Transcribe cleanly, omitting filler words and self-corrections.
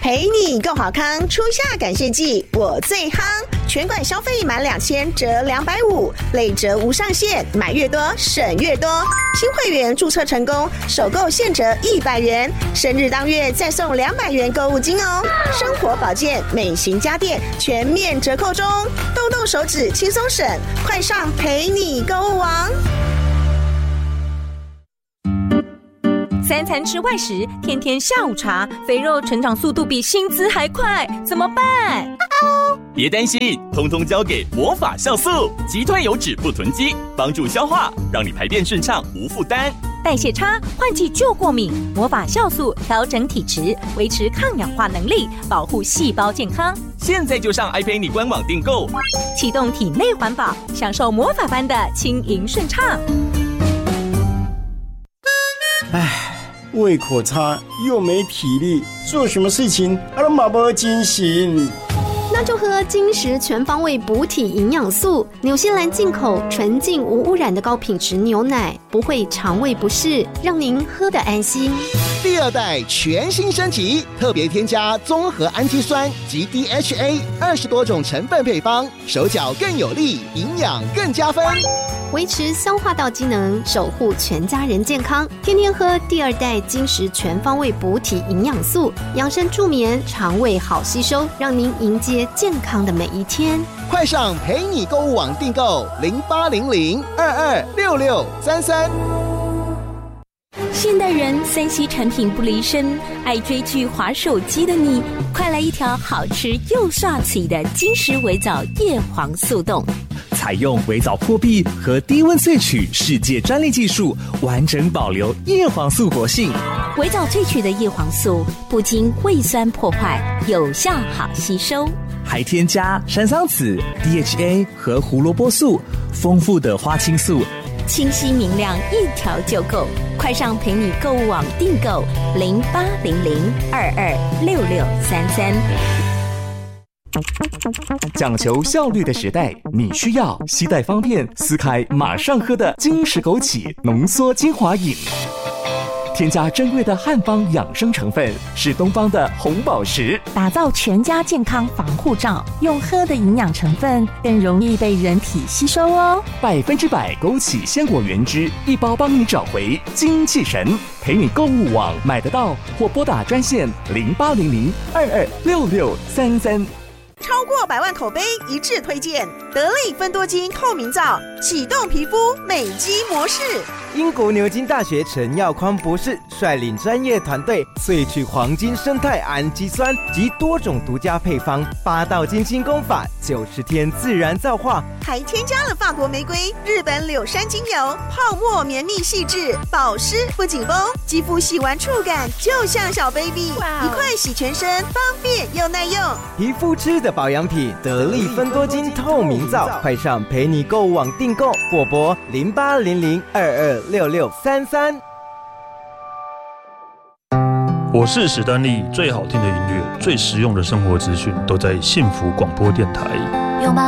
陪你够好康，初夏感谢季我最夯，全馆消费满2000折250，累折无上限，买越多省越多。新会员注册成功，首购现折100元，生日当月再送200元购物金哦。生活保健、美型家电全面折扣中，动动手指轻松省，快上陪你购物王。 3餐吃外食，天天下午茶，肥肉成长速度比薪资还快，怎么办？ 别担心，通通交给魔法酵素，击退油脂不囤积，帮助消化，让你排便顺畅无负担。 代谢差，换季就过敏，魔法酵素调整体质，维持抗氧化能力，保护细胞健康。 现在就上爱陪你官网订购， 启动体内环保，享受魔法般的轻盈顺畅。 胃口差又没体力，做什么事情都没精神。 那就喝金石全方位补体营养素，纽西兰进口纯净无污染的高品质牛奶，不会肠胃不适，让您喝得安心。 第2代全新升级，特别添加综合氨基酸及 DHA 20多种成分配方，手脚更有力，营养更加分， 维持消化道机能，守护全家人健康。天天喝第2代金石全方位补体营养素，养生助眠，肠胃好吸收，让您迎接健康的每一天。 快上陪你购物网订购0800226633。 现代人3C 产品不离身，爱追剧滑手机的你，快来一条好吃又帅气的金石微藻叶黄素冻。 采用微藻破壁和低温萃取世界专利技术，完整保留叶黄素活性。 微藻萃取的叶黄素不经胃酸破坏，有效好吸收， 还添加山桑子、DHA 和胡萝卜素，丰富的花青素， 清晰明亮，一条就够。快上陪你购物网订购0800226633。 讲求效率的时代，你需要携带方便、撕开马上喝的金石枸杞浓缩精华饮。添加珍贵的汉方养生成分，是东方的红宝石， 打造全家健康防护罩，用喝的营养成分更容易被人体吸收哦。 100%枸杞鲜果原汁，一包帮你找回精气神。陪你购物网买得到，或拨打专线0800226633。 超过100万口碑一致推荐得力芬多精透明皂，启动皮肤美肌模式。 英国牛津大学陈耀匡博士率领专业团队萃取黄金生态氨基酸及多种独家配方，8道精心工法，90天自然皂化， 还添加了法国玫瑰、日本柳杉精油，泡沫绵密细致，保湿不紧绷，肌肤洗完触感就像小 baby， 一块洗全身，方便又耐用。 皮肤吃的保养品，得力芬多精透明皂，快上陪你购物网订购，或拨0800226633。 我是史丹利，最好听的音乐，最实用的生活资讯都在幸福广播电台。